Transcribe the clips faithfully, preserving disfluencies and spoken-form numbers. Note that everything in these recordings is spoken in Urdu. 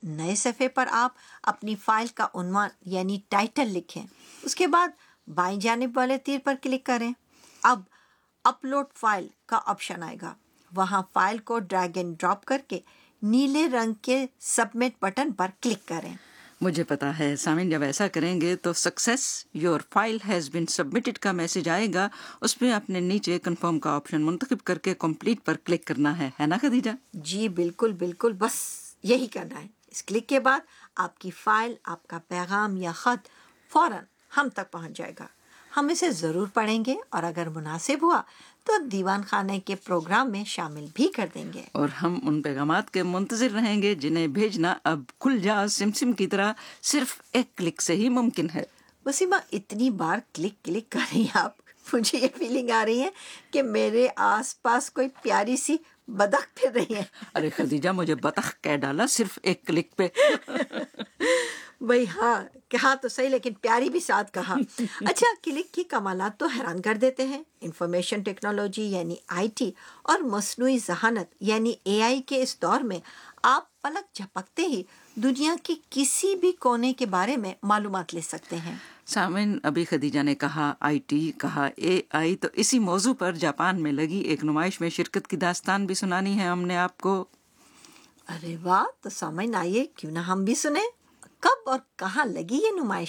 نئے صفحے پر آپ اپنی فائل کا عنوان یعنی ٹائٹل لکھیں. اس کے بعد بائیں جانب والے تیر پر کلک کریں. اب اپلوڈ فائل کا آپشن آئے گا. وہاں فائل کو ڈریگ اینڈ ڈراپ کر کے نیلے رنگ کے سبمٹ بٹن پر کلک کریں. مجھے پتا ہے سامعین جب ایسا کریں گے تو success your file has been submitted کا میسج آئے گا. اس میں اپنے نیچے کنفرم کا آپشن منتخب کر کے کمپلیٹ پر کلک کرنا ہے ہے نا خدیجہ؟ جی بالکل بالکل، بس یہی کرنا ہے. اس کلک کے بعد آپ کی فائل، آپ کا پیغام یا خط فوراً ہم تک پہنچ جائے گا. ہم اسے ضرور پڑھیں گے اور اگر مناسب ہوا تو دیوان خانے کے پروگرام میں شامل بھی کر دیں گے. اور ہم ان پیغامات کے منتظر رہیں گے جنہیں بھیجنا اب کھل جا سمسم کی طرح صرف ایک کلک سے ہی ممکن ہے. وسیمہ اتنی بار کلک کلک کر رہی ہیں آپ، مجھے یہ فیلنگ آ رہی ہے کہ میرے آس پاس کوئی پیاری سی بطخ پھر رہی ہے. ارے خدیجہ مجھے بطخ کہہ ڈالا صرف ایک کلک پہ. بھئی ہاں کہا تو صحیح، لیکن پیاری بھی ساتھ کہا. اچھا، کلک کی کمالات تو حیران کر دیتے ہیں. انفارمیشن ٹیکنالوجی یعنی آئی ٹی اور مصنوعی ذہانت یعنی اے آئی کے اس دور میں آپ پلک جھپکتے ہی دنیا کے کسی بھی کونے کے بارے میں معلومات لے سکتے ہیں. سامن ابھی خدیجہ نے کہا آئی ٹی، کہا اے آئی، تو اسی موضوع پر جاپان میں لگی ایک نمائش میں شرکت کی داستان بھی سنانی ہے ہم نے آپ کو. ارے واہ، تو سامعین آئیے کیوں نہ ہم بھی سنیں. کب اور کہاں لگی یہ نمائش؟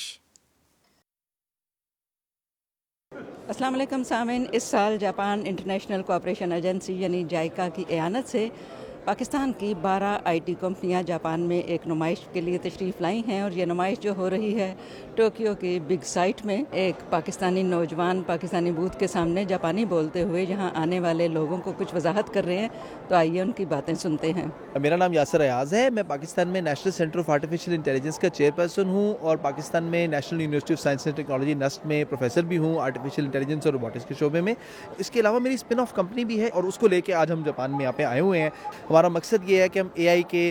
السلام علیکم سامعین. اس سال جاپان انٹرنیشنل کوآپریشن ایجنسی یعنی جائکا کی اعانت سے پاکستان کی بارہ آئی ٹی کمپنیاں جاپان میں ایک نمائش کے لیے تشریف لائی ہیں، اور یہ نمائش جو ہو رہی ہے ٹوکیو کی بگ سائٹ میں. ایک پاکستانی نوجوان پاکستانی بوتھ کے سامنے جاپانی بولتے ہوئے یہاں آنے والے لوگوں کو کچھ وضاحت کر رہے ہیں، تو آئیے ان کی باتیں سنتے ہیں. میرا نام یاسر ایاز ہے. میں پاکستان میں national centre of artificial intelligence کا چیئر پرسن ہوں، اور پاکستان میں national university of science and technology نسٹ میں پروفیسر بھی ہوں آرٹیفیشیل انٹیلیجنس اور روبوٹکس کے شعبے میں. اس کے علاوہ میری اسپن آف کمپنی بھی ہے، اور اس کو لے کے آج ہم جاپان میں یہاں پہ آئے ہوئے ہیں. ہمارا مقصد یہ ہے کہ ہم اے آئی کے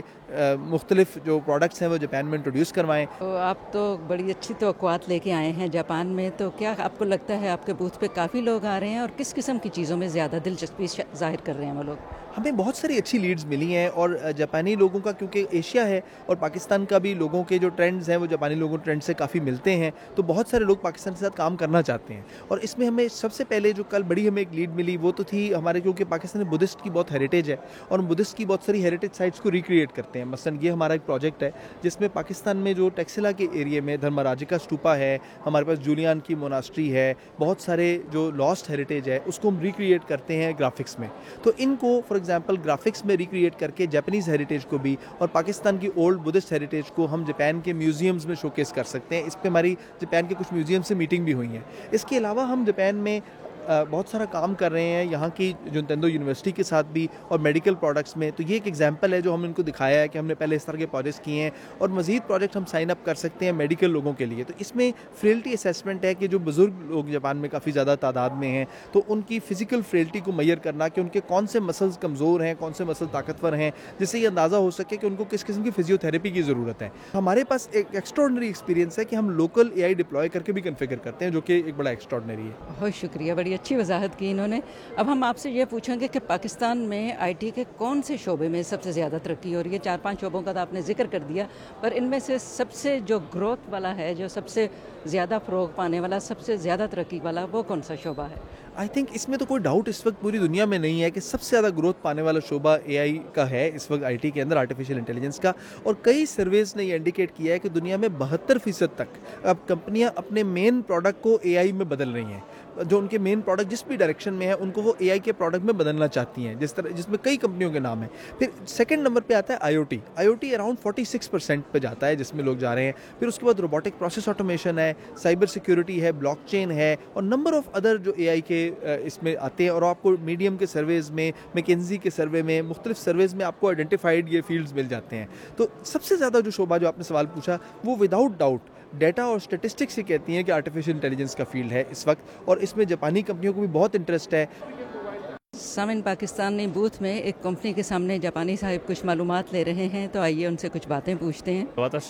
مختلف جو پروڈکٹس ہیں وہ جاپان میں انٹروڈیوس کروائیں. تو آپ تو بڑی اچھی توقعات لے کے آئے ہیں جاپان میں، تو کیا آپ کو لگتا ہے آپ کے بوتھ پہ کافی لوگ آ رہے ہیں، اور کس قسم کی چیزوں میں زیادہ دلچسپی ظاہر کر رہے ہیں وہ لوگ؟ ہمیں بہت ساری اچھی لیڈز ملی ہیں، اور جاپانی لوگوں کا کیونکہ ایشیا ہے اور پاکستان کا بھی لوگوں کے جو ٹرینڈز ہیں وہ جاپانی لوگوں ٹرینڈ سے کافی ملتے ہیں، تو بہت سارے لوگ پاکستان کے ساتھ کام کرنا چاہتے ہیں. اور اس میں ہمیں سب سے پہلے جو کل بڑی ہمیں ایک لیڈ ملی وہ تو تھی ہمارے، کیونکہ پاکستان میں بدھسٹ کی بہت ہیریٹیج ہے، اور ہم بدھسٹ کی بہت ساری ہیریٹیج سائٹس کو ریکریٹ کرتے ہیں. مثلا یہ ہمارا ایک پروجیکٹ ہے جس میں پاکستان میں جو ٹیکسلا کے ایریے میں دھرماراجکا اسٹوپا ہے، ہمارے پاس جولیان کی موناسٹری ہے، بہت سارے جو لاسٹ ہیریٹیج ہے اس کو ہم ریکریٹ کرتے ہیں گرافکس میں. تو ان کو فار ایگزامپل گرافکس میں ریکریٹ کر کے جاپنیز ہیریٹیج کو بھی اور پاکستان کی اولڈ بدھسٹ ہیریٹیج کو ہم جاپان کے میوزیمز میں شوکیس کر سکتے ہیں. اس پہ ہماری جاپان کے کچھ میوزیم سے میٹنگ بھی ہوئی ہیں. اس کے علاوہ ہم جاپان میں بہت سارا کام کر رہے ہیں یہاں کی جنتندو یونیورسٹی کے ساتھ بھی، اور میڈیکل پروڈکٹس میں. تو یہ ایک ایگزامپل ہے جو ہم ان کو دکھایا ہے کہ ہم نے پہلے اس طرح کے پروجیکٹس کیے ہیں، اور مزید پروجیکٹ ہم سائن اپ کر سکتے ہیں میڈیکل لوگوں کے لیے. تو اس میں فریلٹی اسیسمنٹ ہے کہ جو بزرگ لوگ جاپان میں کافی زیادہ تعداد میں ہیں، تو ان کی فزیکل فریلٹی کو میئر کرنا کہ ان کے کون سے مسلز کمزور ہیں، کون سے مسل طاقتور ہیں، جس سے یہ اندازہ ہو سکے کہ ان کو کس قسم کی فزیو تھراپی کی ضرورت ہے. ہمارے پاس ایک ایکسٹراڈنری ایکسپیرینس ہے کہ ہم لوکل اے آئی ڈپلوائے کر کے بھی کنفیگر کرتے ہیں، جو کہ ایک بڑا ایکسٹراڈنری ہے. بہت شکریہ، بڑی اچھی وضاحت کی انہوں نے. اب ہم آپ سے یہ پوچھیں گے کہ پاکستان میں آئی ٹی کے کون سے شعبے میں سب سے زیادہ ترقی ہو رہی ہے؟ چار پانچ شعبوں کا تو آپ نے ذکر کر دیا، پر ان میں سے سب سے جو گروتھ والا ہے، جو سب سے زیادہ فروغ پانے والا، سب سے زیادہ ترقی والا، وہ کون سا شعبہ ہے؟ آئی تھنک اس میں تو کوئی ڈاؤٹ اس وقت پوری دنیا میں نہیں ہے کہ سب سے زیادہ گروتھ پانے والا شعبہ اے آئی کا ہے اس وقت، آئی ٹی کے اندر آرٹیفیشیل انٹیلیجنس کا. اور کئی سرویز نے یہ انڈیکیٹ کیا ہے کہ دنیا میں بہتر فیصد تک اب کمپنیاں اپنے مین پروڈکٹ کو اے آئی میں بدل رہی ہیں. جو ان کے مین پروڈکٹ جس بھی ڈائریکشن میں ہے ان کو وہ اے آئی کے پروڈکٹ میں بدلنا چاہتی ہیں، جس طرح جس میں کئی کمپنیوں کے نام ہیں. پھر سیکنڈ نمبر پہ آتا ہے آئی او ٹی. آئی O T around forty six percent پہ جاتا ہے جس میں لوگ جا رہے ہیں. پھر اس کے بعد روبوٹک پروسیس آٹومیشن ہے، سائبر سیکیورٹی ہے، بلاک چین ہے، اور نمبر آف ادر جو اے آئی کے اس میں آتے ہیں. اور آپ کو میڈیم کے سرویز میں، میکنزی کے سروے میں، مختلف سرویز میں آپ کو آئیڈینٹیفائڈ یہ فیلڈز مل جاتے ہیں. تو سب سے زیادہ جو شعبہ جو آپ نے سوال پوچھا وہ وداؤٹ ڈاؤٹ ڈیٹا اور اسٹیٹسٹکس ہی کہتی ہیں کہ آرٹیفیشیل انٹیلیجنس کا فیلڈ ہے اس وقت، اور اس میں جاپانی کمپنیوں کو بھی بہت انٹرسٹ ہے. سامن پاکستانی بوتھ میں ایک کمپنی کے سامنے جاپانی صاحب کچھ معلومات لے رہے ہیں، تو آئیے ان سے کچھ باتیں پوچھتے ہیں.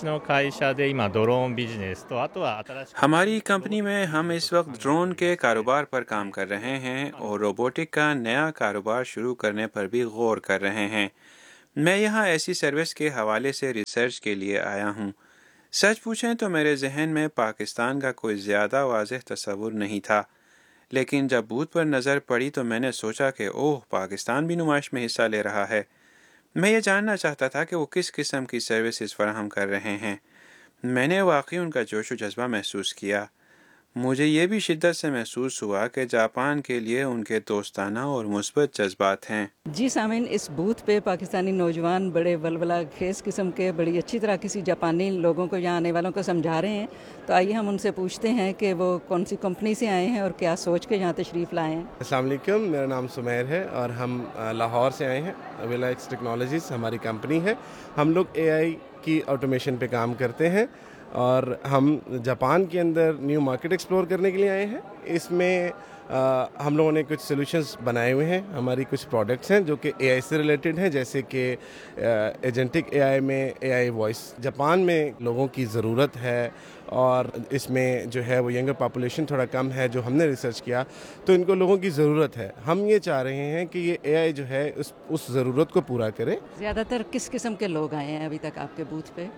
ہماری کمپنی میں ہم اس وقت ڈرون کے کاروبار پر کام کر رہے ہیں، اور روبوٹک کا نیا کاروبار شروع کرنے پر بھی غور کر رہے ہیں. میں یہاں ایسی سروس کے حوالے سے ریسرچ کے لیے آیا ہوں۔ سچ پوچھیں تو میرے ذہن میں پاکستان کا کوئی زیادہ واضح تصور نہیں تھا، لیکن جب بوتھ پر نظر پڑی تو میں نے سوچا کہ اوہ، پاکستان بھی نمائش میں حصہ لے رہا ہے۔ میں یہ جاننا چاہتا تھا کہ وہ کس قسم کی سروسز فراہم کر رہے ہیں۔ میں نے واقعی ان کا جوش و جذبہ محسوس کیا۔ مجھے یہ بھی شدت سے محسوس ہوا کہ جاپان کے لیے ان کے دوستانہ اور مثبت جذبات ہیں۔ جی سامعین، اس بوتھ پہ پاکستانی نوجوان بڑے ولولہ خیز قسم کے بڑی اچھی طرح کسی جاپانی لوگوں کو، یہاں آنے والوں کو سمجھا رہے ہیں۔ تو آئیے ہم ان سے پوچھتے ہیں کہ وہ کون سی کمپنی سے آئے ہیں اور کیا سوچ کے یہاں تشریف لائے ہیں۔ السلام علیکم، میرا نام سمیر ہے اور ہم لاہور سے آئے ہیں۔ ویلیکس ٹیکنالوجیز ہماری کمپنی ہے۔ ہم لوگ اے آئی کی آٹومیشن پہ کام کرتے ہیں اور ہم جاپان کے اندر نیو مارکیٹ ایکسپلور کرنے کے لیے آئے ہیں۔ اس میں ہم لوگوں نے کچھ سولوشنز بنائے ہوئے ہیں۔ ہماری کچھ پروڈکٹس ہیں جو کہ اے آئی سے ریلیٹڈ ہیں، جیسے کہ ایجنٹک اے آئی میں اے آئی وائس۔ جاپان میں لوگوں کی ضرورت ہے اور اس میں جو ہے وہ ینگر پاپولیشن تھوڑا کم ہے، جو ہم نے ریسرچ کیا تو ان کو لوگوں کی ضرورت ہے۔ ہم یہ چاہ رہے ہیں کہ یہ اے آئی جو ہے اس اس ضرورت کو پورا کرے۔ زیادہ تر کس قسم کے لوگ آئے ہیں ابھی تک آپ کے بوتھ پہ؟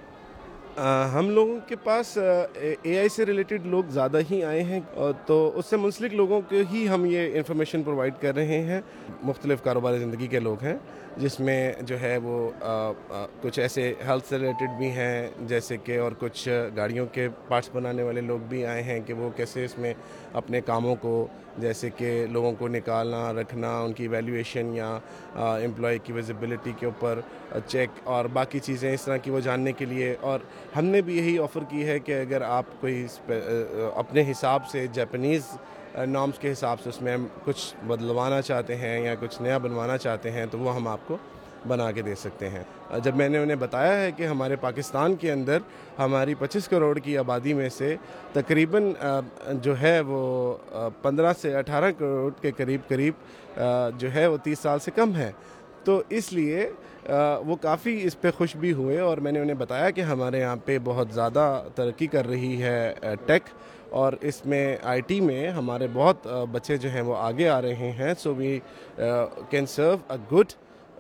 ہم لوگوں کے پاس اے آئی سے ریلیٹڈ لوگ زیادہ ہی آئے ہیں، تو اس سے منسلک لوگوں کو ہی ہم یہ انفارمیشن پرووائڈ کر رہے ہیں۔ مختلف کاروباری زندگی کے لوگ ہیں، جس میں جو ہے وہ کچھ ایسے ہیلتھ سے ریلیٹڈ بھی ہیں، جیسے کہ اور کچھ گاڑیوں کے پارٹس بنانے والے لوگ بھی آئے ہیں کہ وہ کیسے اس میں اپنے کاموں کو، جیسے کہ لوگوں کو نکالنا رکھنا، ان کی ایویلیویشن یا امپلائی کی ویزیبلٹی کے اوپر چیک اور باقی چیزیں اس طرح کی وہ جاننے کے لیے۔ اور ہم نے بھی یہی آفر کی ہے کہ اگر آپ کوئی اپنے حساب سے جاپانیز نارمز کے حساب سے اس میں ہم کچھ بدلوانا چاہتے ہیں یا کچھ نیا بنوانا چاہتے ہیں تو وہ ہم آپ کو بنا کے دے سکتے ہیں۔ جب میں نے انہیں بتایا ہے کہ ہمارے پاکستان کے اندر ہماری پچیس کروڑ کی آبادی میں سے تقریباً جو ہے وہ پندرہ سے اٹھارہ کروڑ کے قریب قریب جو ہے وہ تیس سال سے کم ہے، تو اس لیے وہ کافی اس پہ خوش بھی ہوئے۔ اور میں نے انہیں بتایا کہ ہمارے یہاں پہ بہت زیادہ ترقی کر رہی ہے ٹیک، اور اس میں آئی ٹی میں ہمارے بہت بچے جو ہیں وہ آگے آ رہے ہیں۔ سو we can serve a good,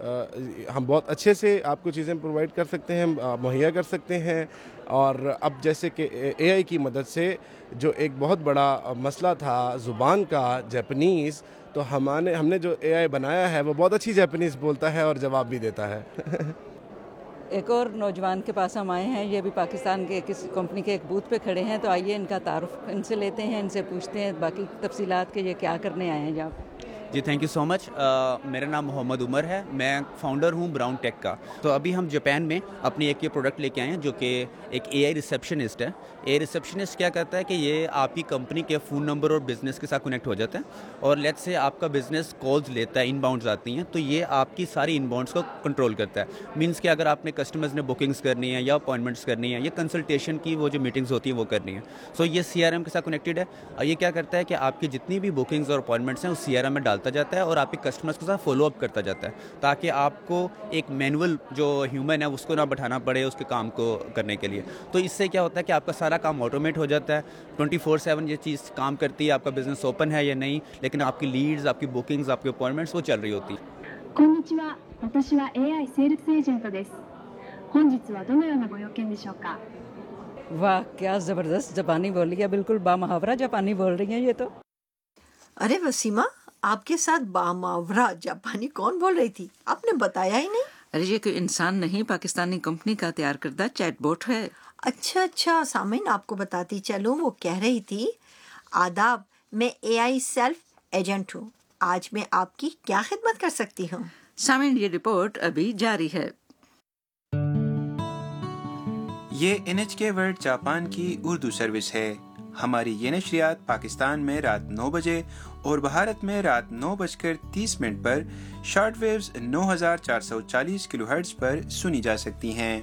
ہم بہت اچھے سے آپ کو چیزیں پرووائڈ کر سکتے ہیں، مہیا کر سکتے ہیں۔ اور اب جیسے کہ اے آئی کی مدد سے جو ایک بہت بڑا مسئلہ تھا زبان کا، جاپانیز، تو ہمارے ہم نے جو اے آئی بنایا ہے وہ بہت اچھی جاپانیز بولتا ہے اور جواب بھی دیتا ہے۔ ایک اور نوجوان کے پاس ہم آئے ہیں، یہ بھی پاکستان کے کسی کمپنی کے ایک بوتھ پہ کھڑے ہیں، تو آئیے ان کا تعارف ان سے لیتے ہیں، ان سے پوچھتے ہیں باقی تفصیلات کہ یہ کیا کرنے آئے ہیں یہاں پہ۔ جی تھینک یو سو مچ۔ میرا نام محمد عمر ہے، میں فاؤنڈر ہوں براؤن ٹیک کا۔ تو ابھی ہم جاپان میں اپنی ایک یہ پروڈکٹ لے کے آئے ہیں جو کہ ایک اے آئی ریسیپشنسٹ ہے۔ اے آئی ریسیپشنسٹ کیا کرتا ہے کہ یہ آپ کی کمپنی کے فون نمبر اور بزنس کے ساتھ کنیکٹ ہو جاتا ہے، اور لیٹ سے آپ کا بزنس کالز لیتا ہے، ان باؤنڈز آتی ہیں، تو یہ آپ کی ساری ان باؤنڈس کو کنٹرول کرتا ہے۔ مینس کہ اگر آپ نے کسٹمرز نے بکنگس کرنی ہے یا اپوائنٹمنٹس کرنی ہے یا کنسلٹیشن کی وہ جو میٹنگز ہوتی ہیں وہ کرنی ہے، سو یہ سی آر ایم کے ساتھ کنیکٹڈ ہے۔ اور یہ کیا کرتا ہے کہ آپ کی جتنی بھی بکنگز اور اپوائنٹمنٹس ہیں اس سی آر ایم میں ڈالتا جاتا ہے اور آپ کے کسٹمرز کے ساتھ فالو اپ کرتا جاتا ہے، تاکہ آپ کو ایک مینول جو ہیومن ہے اس کو نہ بٹھانا پڑے اس کے کام کو کرنے کے لیے۔ تو اس سے کیا ہوتا ہے کہ آپ کا سارا کام آٹومیٹ ہو جاتا ہے، ٹوئنٹی فور سیون یہ چیز کام کرتی ہے، آپ کا بزنس اوپن ہے یا نہیں، لیکن آپ کی لیڈز، آپ کی بکنگز، آپ کے اپوائنٹمنٹس وہ چل رہی ہوتی ہیں۔ こんにちは、私は エーアイ セールスエージェントです。本日はどのようなご用件でしょうか。 واہ، کیا زبردست جاپانی بول رہی ہے، بالکل بامحاورہ جاپانی بول رہی ہیں یہ تو۔ ارے وسیمہ، آپ کے ساتھ باماورہ جاپانی کون بول رہی تھی؟ آپ نے بتایا ہی نہیں۔ ارے یہ کوئی انسان نہیں، پاکستانی کمپنی کا تیار کردہ چیٹ بوٹ ہے۔ اچھا اچھا سامعین، آپ کو بتاتی چلوں، وہ کہہ رہی تھی آداب، میں اے آئی سیلف ایجنٹ ہوں، آج میں آپ کی کیا خدمت کر سکتی ہوں؟ سامعین، یہ رپورٹ ابھی جاری ہے۔ یہ این ایچ کے ورلڈ جاپان کی اردو سروس ہے۔ ہماری یہ نشریات پاکستان میں رات نو بجے اور بھارت میں رات نو بج کر تیس منٹ پر شارٹ ویوز نو ہزار چار سو چالیس کلو ہرٹز پر سنی جا سکتی ہیں۔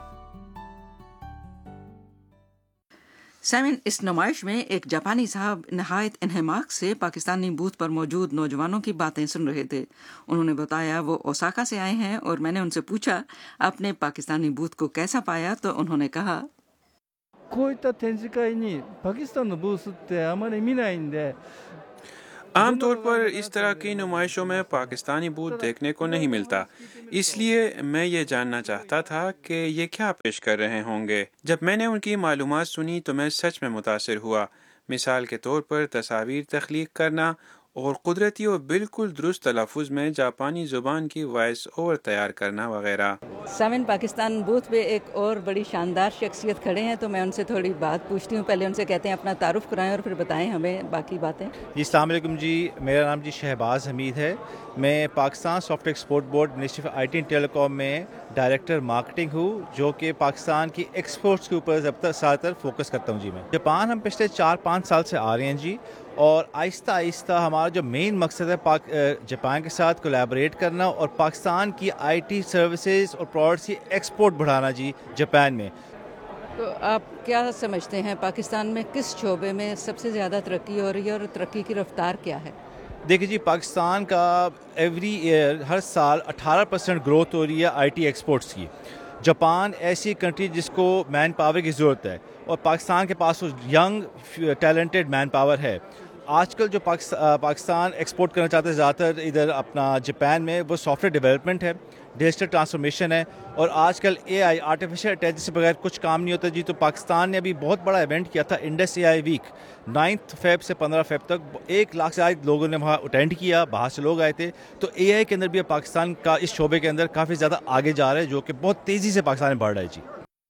سامعین، اس نمائش میں ایک جاپانی صاحب نہایت انہماک سے پاکستانی بوتھ پر موجود نوجوانوں کی باتیں سن رہے تھے۔ انہوں نے بتایا وہ اوساکا سے آئے ہیں، اور میں نے ان سے پوچھا آپ نے پاکستانی بوتھ کو کیسا پایا، تو انہوں نے کہا こういった展示会にパキスタンのブースってあまり見ないんで。 عام طور پر اس طرح کی نمائشوں میں پاکستانی بوت دیکھنے کو نہیں ملتا، اس لیے میں یہ جاننا چاہتا تھا کہ یہ کیا پیش کر رہے ہوں گے۔ جب میں نے ان کی معلومات سنی تو میں سچ میں متاثر ہوا۔ مثال کے طور پر تصاویر تخلیق کرنا اور قدرتی اور بالکل درست تلفظ میں جاپانی زبان کی وائس اوور تیار کرنا وغیرہ۔ سامن پاکستان بوتھ پہ ایک اور بڑی شاندار شخصیت کھڑے ہیں، تو میں ان سے تھوڑی بات پوچھتی ہوں۔ پہلے ان سے کہتے ہیں اپنا تعارف کرائیں اور پھر بتائیں ہمیں باقی باتیں۔ جی السلام علیکم جی، میرا نام جی شہباز حمید ہے۔ میں Pakistan soft where export board ministry of I T and ٹیلی کام میں ڈائریکٹر مارکیٹنگ ہوں، جو کہ پاکستان کی ایکسپورٹس کے اوپر زیادہ تر فوکس کرتا ہوں جی۔ میں جاپان ہم پچھلے چار پانچ سال سے آ رہے ہیں جی، اور آہستہ آہستہ ہمارا جو مین مقصد ہے پاک جاپان کے ساتھ کولیبریٹ کرنا اور پاکستان کی آئی ٹی سروسز اور پروڈکٹس کی ایکسپورٹ بڑھانا جی جاپان میں۔ تو آپ کیا سمجھتے ہیں پاکستان میں کس شعبے میں سب سے زیادہ ترقی ہو رہی ہے اور ترقی کی رفتار کیا ہے؟ دیکھیے جی، پاکستان کا ایوری ایئر ہر سال اٹھارہ پرسنٹ گروتھ ہو رہی ہے آئی ٹی ایکسپورٹس کی۔ جاپان ایسی کنٹری جس کو مین پاور کی ضرورت ہے، اور پاکستان کے پاس ینگ ٹیلنٹڈ مین پاور ہے۔ آج کل جو پاکستان ایکسپورٹ کرنا چاہتے ہیں زیادہ تر ادھر اپنا جاپان میں، وہ سافٹ ویئر ڈیولپمنٹ ہے، ڈیجیٹل ٹرانسفارمیشن ہے، اور آج کل اے آئی آرٹیفیشیل انٹیلیجنس کے بغیر کچھ کام نہیں ہوتا جی۔ تو پاکستان نے ابھی بہت بڑا ایونٹ کیا تھا، انڈس اے آئی ویک، نائنتھ فیب سے پندرہ فیب تک ایک لاکھ سے زیادہ لوگوں نے وہاں اٹینڈ کیا، باہر سے لوگ آئے تھے۔ تو اے آئی کے اندر بھی پاکستان کا اس شعبے کے اندر کافی زیادہ آگے جا رہا ہے، جو کہ بہت تیزی سے پاکستان میں بڑھ رہا ہے جی۔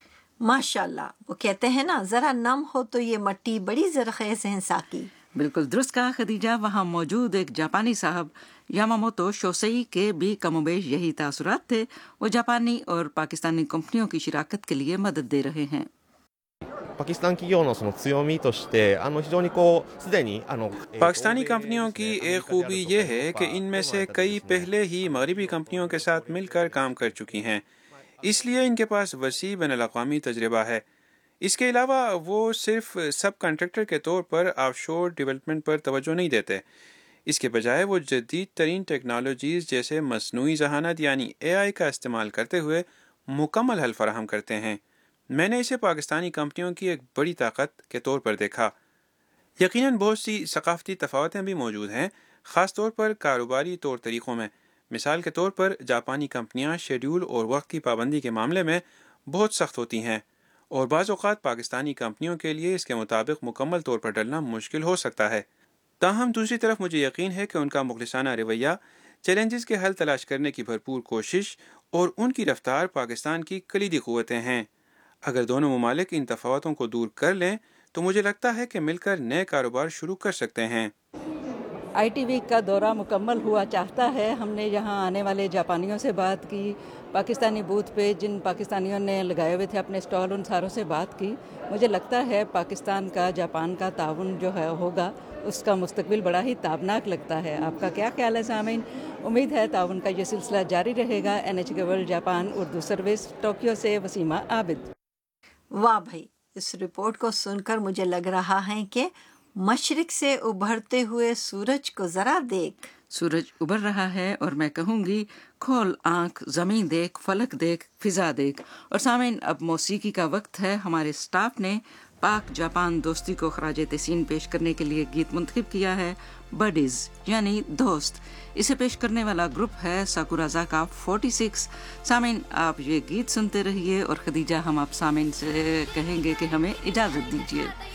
ماشاء اللہ، وہ کہتے ہیں نا ذرا نم ہو تو یہ مٹی بڑی زرخیز ہے ساکی۔ بالکل درست کہا خدیجہ۔ وہاں موجود ایک جاپانی صاحب یاماموتو شوسئی کے بھی کم و بیش یہی تاثرات تھے۔ وہ جاپانی اور پاکستانی کمپنیوں کی شراکت کے لیے مدد دے رہے ہیں۔ パキスタン企業のその強みとしてあの非常にこうすでにあの پاکستانی کمپنیوں کی ایک خوبی یہ ہے کہ ان میں سے کئی پہلے ہی مغربی کمپنیوں کے ساتھ مل کر کام کر چکی ہیں، اس لیے ان کے پاس وسیع بین الاقوامی تجربہ ہے۔ اس کے علاوہ وہ صرف سب کنٹریکٹر کے طور پر آف شور ڈیولپمنٹ پر توجہ نہیں دیتے، اس کے بجائے وہ جدید ترین ٹیکنالوجیز جیسے مصنوعی ذہانت یعنی اے آئی کا استعمال کرتے ہوئے مکمل حل فراہم کرتے ہیں۔ میں نے اسے پاکستانی کمپنیوں کی ایک بڑی طاقت کے طور پر دیکھا۔ یقیناً بہت سی ثقافتی تفاوتیں بھی موجود ہیں، خاص طور پر کاروباری طور طریقوں میں۔ مثال کے طور پر جاپانی کمپنیاں شیڈول اور وقت کی پابندی کے معاملے میں بہت سخت ہوتی ہیں، اور بعض اوقات پاکستانی کمپنیوں کے لیے اس کے مطابق مکمل طور پر ڈلنا مشکل ہو سکتا ہے۔ تاہم دوسری طرف مجھے یقین ہے کہ ان کا مخلصانہ رویہ، چیلنجز کے حل تلاش کرنے کی بھرپور کوشش اور ان کی رفتار پاکستان کی کلیدی قوتیں ہیں۔ اگر دونوں ممالک ان تفاوتوں کو دور کر لیں تو مجھے لگتا ہے کہ مل کر نئے کاروبار شروع کر سکتے ہیں۔ آئی ٹی ویک کا دورہ مکمل ہوا چاہتا ہے۔ ہم نے یہاں آنے والے جاپانیوں سے بات کی، پاکستانی بوتھ پہ جن پاکستانیوں نے لگائے ہوئے تھے اپنے سٹال، ان ساروں سے بات کی۔ مجھے لگتا ہے پاکستان کا جاپان کا تعاون جو ہے ہوگا، اس کا مستقبل بڑا ہی تابناک لگتا ہے۔ آپ کا کیا خیال ہے سامعین؟ امید ہے تعاون کا یہ سلسلہ جاری رہے گا۔ این ایچ کے world Japan Urdu service, Tokyo سے وسیمہ عابد۔ واہ بھائی، اس رپورٹ کو سن کر مجھے لگ رہا ہے کہ مشرق سے ابھرتے ہوئے سورج کو ذرا دیکھ۔ سورج ابھر رہا ہے اور میں کہوں گی کھول آنکھ، زمین دیکھ، فلک دیکھ، فضا دیکھ۔ اور سامعین، اب موسیقی کا وقت ہے۔ ہمارے سٹاف نے پاک جاپان دوستی کو خراج تحسین پیش کرنے کے لیے گیت منتخب کیا ہے، بڈیز یعنی دوست۔ اسے پیش کرنے والا گروپ ہے ساکورازا کا فورٹی سکس۔ سامعین، آپ یہ گیت سنتے رہیے، اور خدیجہ ہم آپ سامعین سے کہیں گے کہ ہمیں اجازت دیجیے۔